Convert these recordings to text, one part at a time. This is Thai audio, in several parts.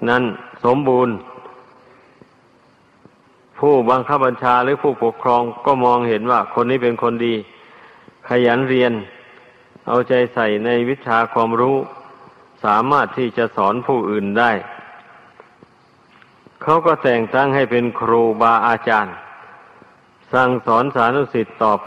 นั้นสมบูรณ์ผู้บังคับบัญชาหรือผู้ปกครองก็มองเห็นว่าคนนี้เป็นคนดีขยันเรียนเอาใจใส่ในวิชาความรู้สามารถที่จะสอนผู้อื่นได้เขาก็แต่งตั้งให้เป็นครูบาอาจารย์สั่งสอนสานุศิษย์ต่อไป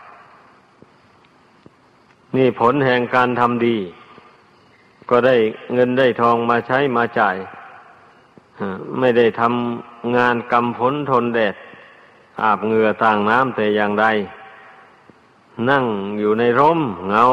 นี่ผลแห่งการทำดีก็ได้เงินได้ทองมาใช้มาจ่ายไม่ได้ทำงานกำพ้นทนแดดอาบเหงื่อต่างน้ำแต่อย่างใดนั่งอยู่ในร่มเงา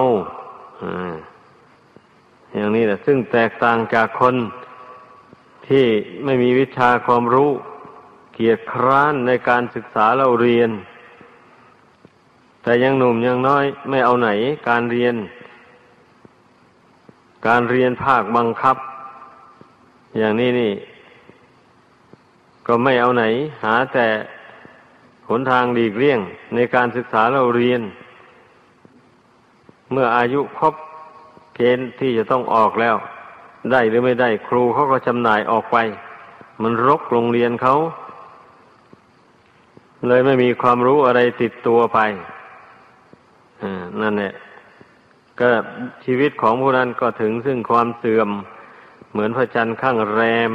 อย่างนี้แหละซึ่งแตกต่างจากคนที่ไม่มีวิชาความรู้เกียจคร้านในการศึกษาเราเรียนแต่ยังหนุ่มยังน้อยไม่เอาไหนการเรียนภาคบังคับอย่างนี้นี่ก็ไม่เอาไหนหาแต่หนทางหลีกเลี่ยงในการศึกษาเราเรียนเมื่ออายุครบเกณฑ์ที่จะต้องออกแล้วได้หรือไม่ได้ครูเขาก็จำหน่ายออกไปมันรกโรงเรียนเขาเลยไม่มีความรู้อะไรติดตัวไปนั่นแหละก็ชีวิตของผู้นั้นก็ถึงซึ่งความเสื่อมเหมือนพระจันทร์ข้างแรม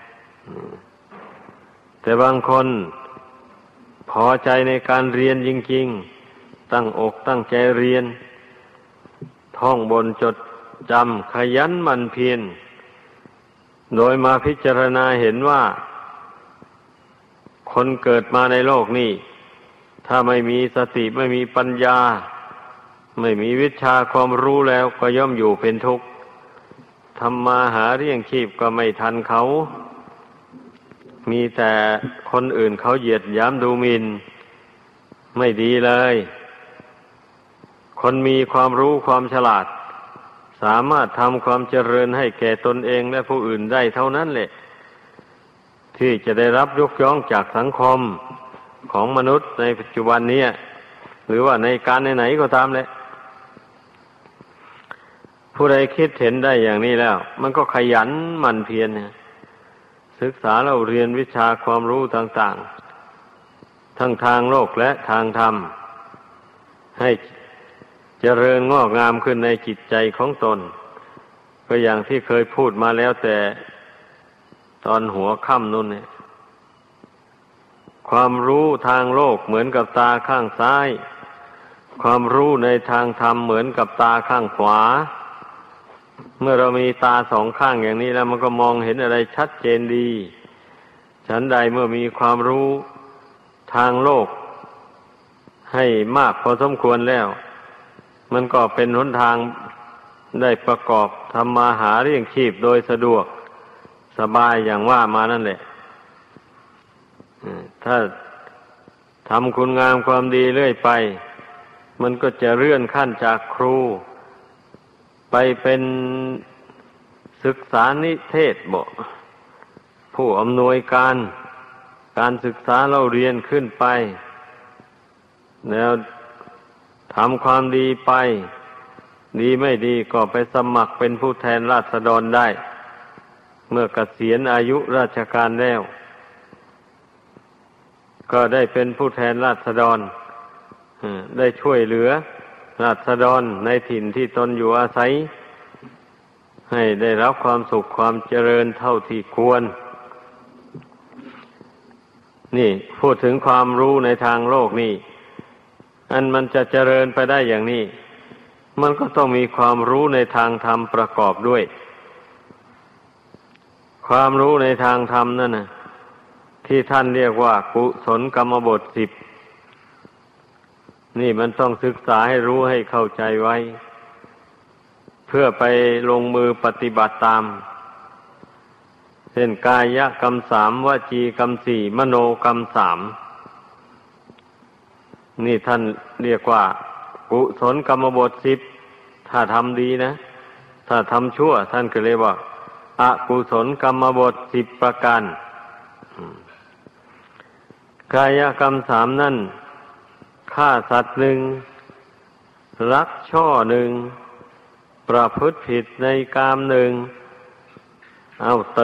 แต่บางคนพอใจในการเรียนจริงๆตั้งอกตั้งใจเรียนท่องบนจดจำขยันหมั่นเพียรโดยมาพิจารณาเห็นว่าคนเกิดมาในโลกนี้ถ้าไม่มีสติไม่มีปัญญาไม่มีวิชาความรู้แล้วก็ย่อมอยู่เป็นทุกข์ทำมาหาเลี้ยงชีพก็ไม่ทันเขามีแต่คนอื่นเขาเหยียดหยามดูหมิ่นไม่ดีเลยคนมีความรู้ความฉลาดสามารถทำความเจริญให้แก่ตนเองและผู้อื่นได้เท่านั้นแหละที่จะได้รับยกย่องจากสังคมของมนุษย์ในปัจจุบันนี้หรือว่าในการไหนๆก็ตามแหละผู้ใดคิดเห็นได้อย่างนี้แล้วมันก็ขยันหมั่นเพียรศึกษาเราเรียนวิชาความรู้ต่างๆทั้งทางโลกและทางธรรมให้เจริญงอกงามขึ้นในจิตใจของตนก็อย่างที่เคยพูดมาแล้วแต่ตอนหัวค่ำนู่นเนี่ยความรู้ทางโลกเหมือนกับตาข้างซ้ายความรู้ในทางธรรมเหมือนกับตาข้างขวาเมื่อเรามีตาสองข้างอย่างนี้แล้วมันก็มองเห็นอะไรชัดเจนดีฉันใดเมื่อมีความรู้ทางโลกให้มากพอสมควรแล้วมันก็เป็นหนทางได้ประกอบทำมาหาเลี้ยงชีพโดยสะดวกสบายอย่างว่ามานั่นแหละถ้าทำคุณงามความดีเรื่อยไปมันก็จะเลื่อนขั้นจากครูไปเป็นศึกษานิเทศผู้อำนวยการศึกษาเราเรียนขึ้นไปแล้วทำความดีไปดีไม่ดีก็ไปสมัครเป็นผู้แทนราษฎรได้เมื่อเกษียณอายุราชการแล้วก็ได้เป็นผู้แทนราษฎรได้ช่วยเหลือราษฎรในถิ่นที่ตนอยู่อาศัยให้ได้รับความสุขความเจริญเท่าที่ควรนี่พูดถึงความรู้ในทางโลกนี่อันมันจะเจริญไปได้อย่างนี้มันก็ต้องมีความรู้ในทางธรรมประกอบด้วยความรู้ในทางธรรมนั่นน่ะที่ท่านเรียกว่ากุศลกรรมบท10นี่มันต้องศึกษาให้รู้ให้เข้าใจไว้เพื่อไปลงมือปฏิบัติตามเช่นกายกรรม3วจีกรรม4มโนกรรม3นี่ท่านเรียกว่ากุศลกรรมบท10ถ้าทำดีนะถ้าทำชั่วท่านก็เรียกว่าอกุศลกรรมบท10ประการกายกรรม3นั่นฆ่าสัตว์1ลักช่อ1ประพฤติผิดในกาม1เอาเต